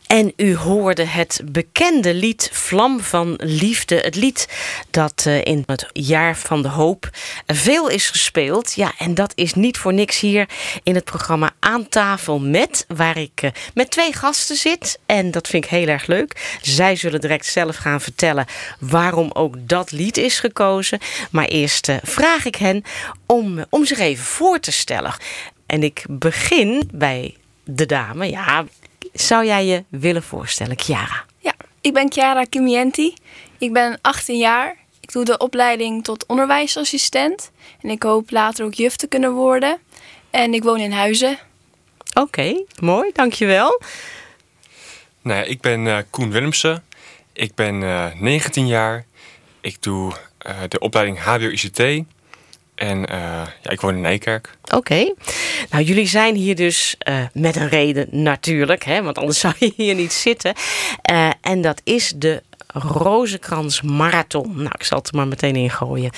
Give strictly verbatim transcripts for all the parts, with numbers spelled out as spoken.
En u hoorde het bekende lied Vlam van Liefde. Het lied dat uh, in het jaar van de hoop veel is gespeeld. Ja, en dat is niet voor niks hier in het programma Aan Tafel Met, waar ik uh, met twee gasten zit. En dat vind ik heel erg leuk. Zij zullen direct zelf gaan vertellen waarom ook dat lied is gekozen. Maar eerst uh, vraag ik hen om, uh, om zich even voor te stellen. En ik begin bij de dame. Ja, zou jij je willen voorstellen, Chiara? Ja, ik ben Chiara Kimienti. Ik ben achttien jaar. Ik doe de opleiding tot onderwijsassistent. En ik hoop later ook juf te kunnen worden. En ik woon in Huizen. Oké, okay, mooi, dankjewel. Nou ja, ik ben uh, Koen Willemsen. Ik ben uh, negentien jaar. Ik doe uh, de opleiding H B O I C T. En uh, ja, ik woon in Nijkerk. Oké. Okay. Nou, jullie zijn hier dus uh, met een reden natuurlijk. Hè, want anders zou je hier niet zitten. Uh, en dat is de Rozenkrans Marathon. Nou, ik zal het er maar meteen in gooien.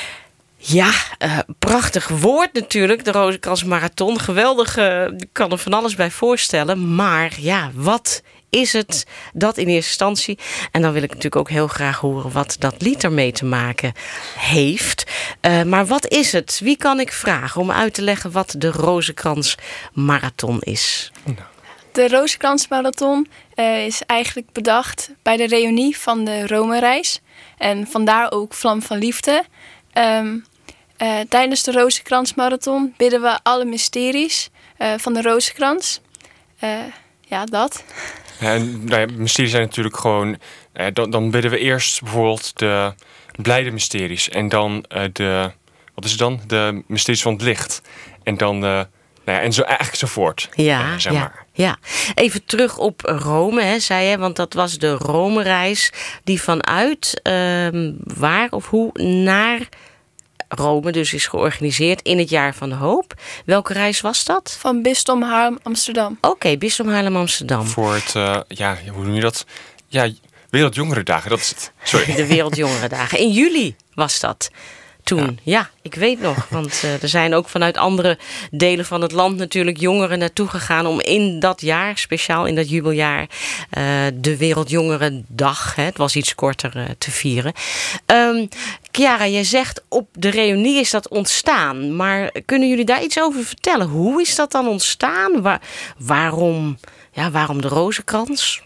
Ja, uh, prachtig woord natuurlijk, de Rozenkrans Marathon. Geweldig, uh, ik kan er van alles bij voorstellen. Maar ja, wat is het dat in eerste instantie? En dan wil ik natuurlijk ook heel graag horen wat dat lied ermee te maken heeft. Uh, maar wat is het? Wie kan ik vragen om uit te leggen wat de Rozenkrans Marathon is? De Rozenkrans Marathon uh, is eigenlijk bedacht bij de reunie van de Rome-reis. En vandaar ook Vlam van Liefde. Um, uh, tijdens de Rozenkrans Marathon bidden we alle mysteries uh, van de Rozenkrans. Uh, ja, dat. Ja, en nou ja, mysteries zijn natuurlijk gewoon... Uh, dan, dan bidden we eerst bijvoorbeeld de blijde mysteries. En dan uh, de... Wat is het dan? De mysteries van het licht. En dan... Uh, nou ja, en zo eigenlijk zo voort. Ja, uh, zeg ja, maar. ja. Even terug op Rome, hè, zei je. Want dat was de Rome-reis die vanuit uh, waar of hoe naar Rome dus is georganiseerd in het jaar van de hoop. Welke reis was dat? Van Bisdom Haarlem Amsterdam. Oké, okay, Bisdom Haarlem Amsterdam. Voor het, uh, ja, hoe noem je dat? Ja, Wereldjongerendagen, dat is het. Sorry. De Wereldjongerendagen. In juli was dat. Toen, ja. ja, ik weet nog. Want uh, er zijn ook vanuit andere delen van het land natuurlijk jongeren naartoe gegaan om in dat jaar, speciaal in dat jubeljaar, uh, de Wereldjongerendag, hè, het was iets korter, uh, te vieren. Um, Chiara, jij zegt op de reunie is dat ontstaan. Maar kunnen jullie daar iets over vertellen? Hoe is dat dan ontstaan? Waar, waarom, ja, waarom de Rozenkrans?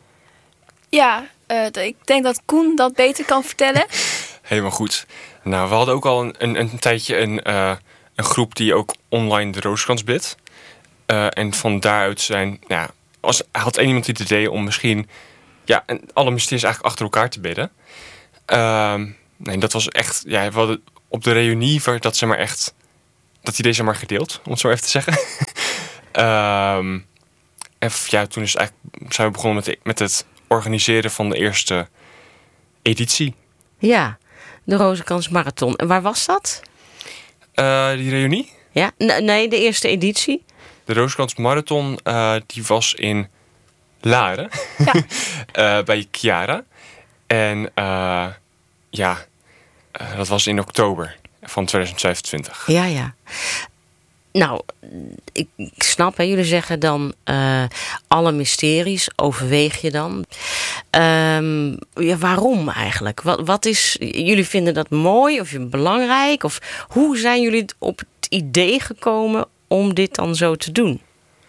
Ja, uh, ik denk dat Koen dat beter kan vertellen. Helemaal goed. Nou, we hadden ook al een, een, een tijdje een, uh, een groep die ook online de Rozenkrans bidt. Uh, en van daaruit zijn, nou ja, als, had één iemand het idee om misschien ja, en alle mysteries eigenlijk achter elkaar te bidden. Uh, nee, dat was echt, ja, we hadden op de reunie dat zeg maar echt, dat idee zeg maar gedeeld, om het zo even te zeggen. uh, en ja, toen is eigenlijk, zijn we begonnen met, met het organiseren van de eerste editie. Ja. De Rozenkrans Marathon. En waar was dat? Uh, die reunie? Ja, N- nee, de eerste editie. De Rozenkrans Marathon, uh, die was in Laren. Ja. uh, bij Chiara. En uh, ja, uh, dat was in oktober van tweeduizend vijfentwintig. Ja, ja. Nou, ik, ik snap, hè, jullie zeggen dan uh, alle mysteries, overweeg je dan. Um, ja, waarom eigenlijk? Wat, wat is, jullie vinden dat mooi of belangrijk? Of hoe zijn jullie op het idee gekomen om dit dan zo te doen?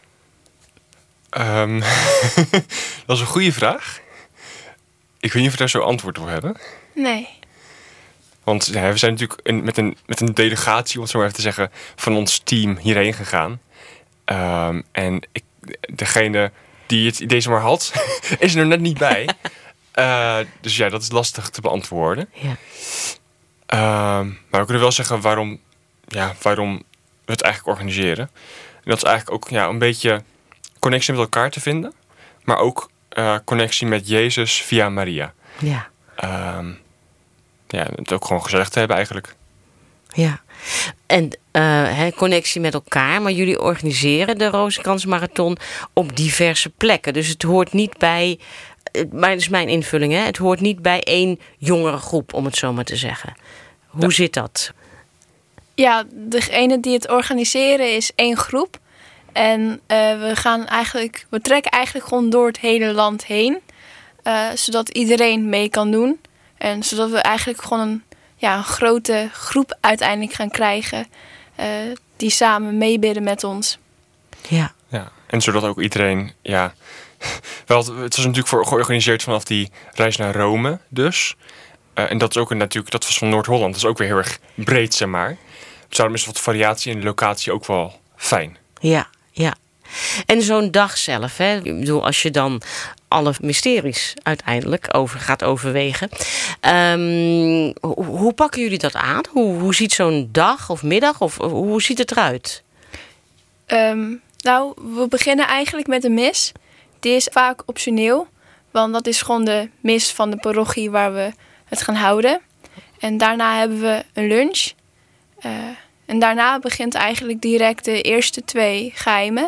Um, dat is een goede vraag. Ik weet niet of we daar zo antwoord op hebben. Nee. Want ja, we zijn natuurlijk een, met, een, met een delegatie, om het zo maar even te zeggen, van ons team hierheen gegaan. Um, en ik, degene die het idee zomaar had, is er net niet bij. uh, dus ja, dat is lastig te beantwoorden. Ja. Um, maar we kunnen wel zeggen waarom, ja, waarom we het eigenlijk organiseren. En dat is eigenlijk ook ja, een beetje connectie met elkaar te vinden. Maar ook uh, connectie met Jezus via Maria. Ja. Um, Ja, het ook gewoon gezellig te hebben eigenlijk. Ja, en uh, he, connectie met elkaar. Maar jullie organiseren de Rozenkrans Marathon op diverse plekken. Dus het hoort niet bij, maar dat is mijn invulling, hè? Het hoort niet bij één jongere groep, om het zo maar te zeggen. Hoe ja. zit dat? Ja, degene die het organiseren is één groep. En uh, we gaan eigenlijk, we trekken eigenlijk gewoon door het hele land heen. Uh, zodat iedereen mee kan doen. En zodat we eigenlijk gewoon een, ja, een grote groep uiteindelijk gaan krijgen. Uh, die samen meebidden met ons. Ja. Ja. En zodat ook iedereen, ja... Wel, het was natuurlijk voor georganiseerd vanaf die reis naar Rome dus. Uh, en dat is ook een, natuurlijk, dat was van Noord-Holland. Dat is ook weer heel erg breed, zeg maar. Dus daarom is wat variatie in de locatie ook wel fijn. Ja, ja. En zo'n dag zelf, hè? Ik bedoel, als je dan alle mysteries uiteindelijk over gaat overwegen. Um, hoe, hoe pakken jullie dat aan? Hoe, hoe ziet zo'n dag of middag of hoe ziet het eruit? Um, nou, we beginnen eigenlijk met een mis. Die is vaak optioneel, want dat is gewoon de mis van de parochie waar we het gaan houden. En daarna hebben we een lunch. Uh, en daarna begint eigenlijk direct de eerste twee geheimen.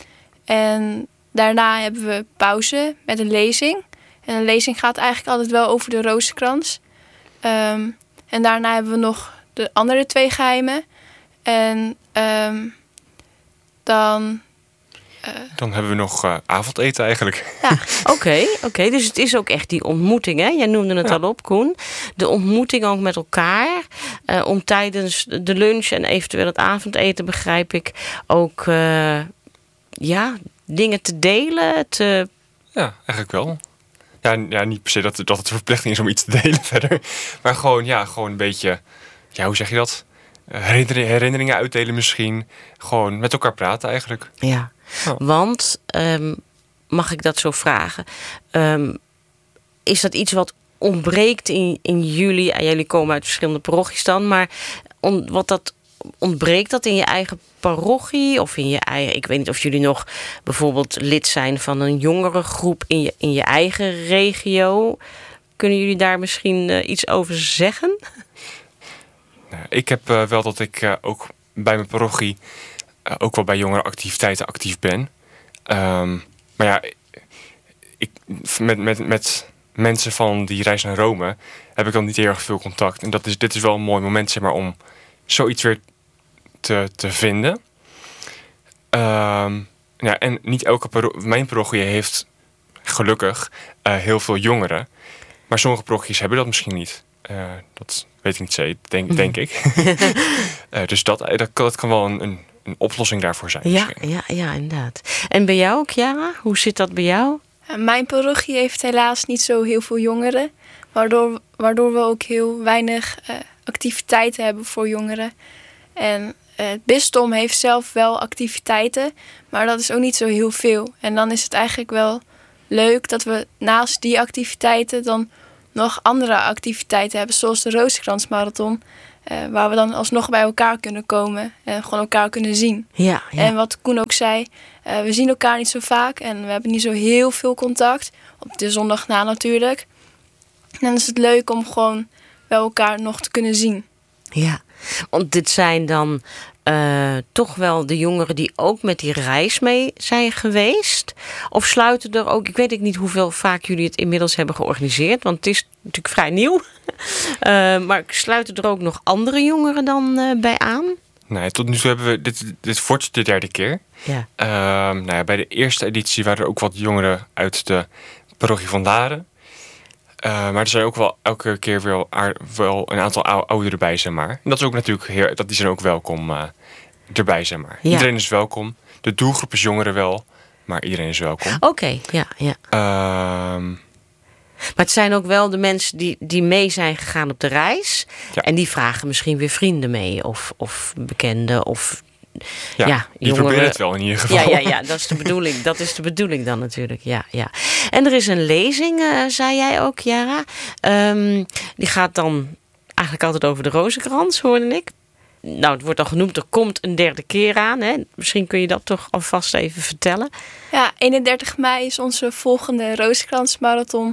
En daarna hebben we pauze met een lezing. En een lezing gaat eigenlijk altijd wel over de Rozenkrans. Um, en daarna hebben we nog de andere twee geheimen. En um, dan... Uh, dan hebben we nog uh, avondeten eigenlijk. Ja, oké. Okay, okay. Dus het is ook echt die ontmoeting, hè? Jij noemde het ja. al op, Koen. De ontmoeting ook met elkaar. Uh, om tijdens de lunch en eventueel het avondeten, begrijp ik, ook uh, ja, dingen te delen. Te... Ja, eigenlijk wel. Ja, ja, niet per se dat, dat het een verplichting is om iets te delen verder. Maar gewoon, ja, gewoon een beetje... Ja, hoe zeg je dat? Herinneringen uitdelen misschien. Gewoon met elkaar praten eigenlijk. Ja. Oh. Want, um, mag ik dat zo vragen, um, is dat iets wat ontbreekt in, in jullie, en jullie komen uit verschillende parochies dan, maar on, wat dat, ontbreekt dat in je eigen parochie of in je eigen, ik weet niet of jullie nog bijvoorbeeld lid zijn van een jongere groep in je, in je eigen regio. Kunnen jullie daar misschien uh, iets over zeggen? Nou, ik heb uh, wel dat ik uh, ook bij mijn parochie Uh, ook wel bij jongerenactiviteiten actief ben. Um, maar ja, ik, met, met, met mensen van die reis naar Rome heb ik dan niet heel erg veel contact. En dat is, dit is wel een mooi moment, zeg maar, om zoiets weer te, te vinden. Um, ja, en niet elke parochie, mijn parochie heeft gelukkig uh, heel veel jongeren. Maar sommige parochies hebben dat misschien niet. Uh, dat weet ik niet zeker, denk, denk ik. uh, dus dat, dat, dat kan wel een... een een oplossing daarvoor zijn. Ja, ja, ja, inderdaad. En bij jou, Chiara? Hoe zit dat bij jou? Mijn parochie heeft helaas niet zo heel veel jongeren. Waardoor, waardoor we ook heel weinig uh, activiteiten hebben voor jongeren. En uh, het bisdom heeft zelf wel activiteiten. Maar dat is ook niet zo heel veel. En dan is het eigenlijk wel leuk dat we naast die activiteiten dan nog andere activiteiten hebben. Zoals de Rozenkransmarathon. Uh, waar we dan alsnog bij elkaar kunnen komen en gewoon elkaar kunnen zien. Ja, ja. En wat Koen ook zei, uh, we zien elkaar niet zo vaak en we hebben niet zo heel veel contact. Op de zondag na natuurlijk. En dan is het leuk om gewoon bij elkaar nog te kunnen zien. Ja, want dit zijn dan uh, toch wel de jongeren die ook met die reis mee zijn geweest? Of sluiten er ook, ik weet ook niet hoeveel vaak jullie het inmiddels hebben georganiseerd, want het is natuurlijk vrij nieuw. Uh, maar sluiten er ook nog andere jongeren dan uh, bij aan? Nee, tot nu toe hebben we, dit, dit wordt de derde keer. Ja. Uh, nou ja, bij de eerste editie waren er ook wat jongeren uit de parochie van Laren. Uh, maar er zijn ook wel elke keer wel, wel een aantal ouderen bij, zeg maar. En dat is ook natuurlijk heel, dat die zijn ook welkom uh, erbij, zeg maar. Ja. Iedereen is welkom. De doelgroep is jongeren wel, maar iedereen is welkom. Oké, okay, ja, ja. Uh, maar het zijn ook wel de mensen die, die mee zijn gegaan op de reis. Ja. En die vragen misschien weer vrienden mee. Of, of bekenden. Of, ja, ja die jongeren proberen het wel in ieder geval. Ja, ja, ja, dat is de bedoeling. Dat is de bedoeling dan natuurlijk. Ja, ja. En er is een lezing, uh, zei jij ook, Chiara. Um, die gaat dan eigenlijk altijd over de Rozenkrans, hoorde ik. Nou, het wordt al genoemd, er komt een derde keer aan. Hè? Misschien kun je dat toch alvast even vertellen. Ja, eenendertig mei is onze volgende Rozenkransmarathon.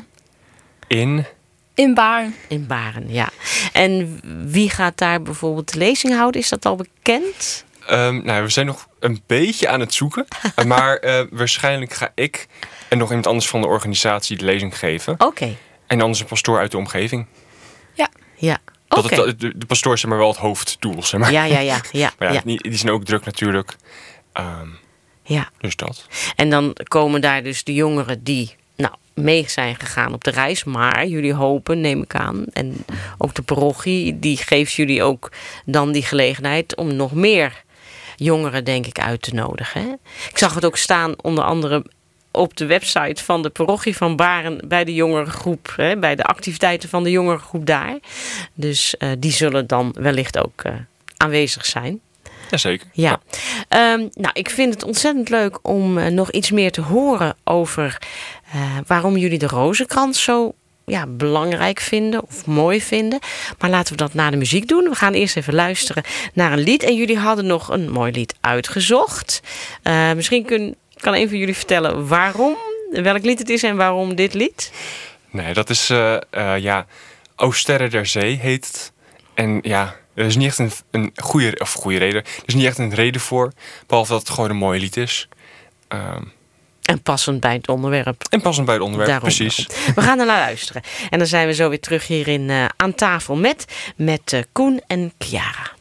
In? In Baarn. In Baarn, ja. En wie gaat daar bijvoorbeeld de lezing houden? Is dat al bekend? Um, nou, we zijn nog een beetje aan het zoeken. maar uh, waarschijnlijk ga ik en nog iemand anders van de organisatie de lezing geven. Oké. Okay. En anders een pastoor uit de omgeving. Ja. Ja. Dat okay. het, de, de pastoor is maar wel het hoofddoel, zeg maar. Ja, ja, ja. ja, maar ja, ja. Die, die zijn ook druk natuurlijk. Um, Ja. Dus dat. En dan komen daar dus de jongeren die nou, mee zijn gegaan op de reis. Maar jullie hopen, neem ik aan. En ook de parochie, die geeft jullie ook dan die gelegenheid om nog meer jongeren, denk ik, uit te nodigen. Hè? Ik zag het ook staan, onder andere op de website van de parochie van Baren bij de jongerengroep, hè, bij de activiteiten van de jongerengroep daar. Dus uh, die zullen dan wellicht ook uh, aanwezig zijn. Jazeker. Ja. ja. Um, nou, ik vind het ontzettend leuk om uh, nog iets meer te horen over uh, waarom jullie de rozenkrans zo ja, belangrijk vinden of mooi vinden. Maar laten we dat na de muziek doen. We gaan eerst even luisteren naar een lied. En jullie hadden nog een mooi lied uitgezocht. Uh, misschien kun, kan een van jullie vertellen waarom, welk lied het is en waarom dit lied? Nee, dat is uh, uh, ja, O Sterren der Zee heet het. En ja, er is niet echt een, een goede, of goede reden. Er is niet echt een reden voor. Behalve dat het gewoon een mooi lied is. Um, En passend bij het onderwerp. En passend bij het onderwerp, daarom, precies. Daarom. We gaan er naar luisteren. En dan zijn we zo weer terug hier in, uh, aan tafel met, met uh, Koen en Chiara.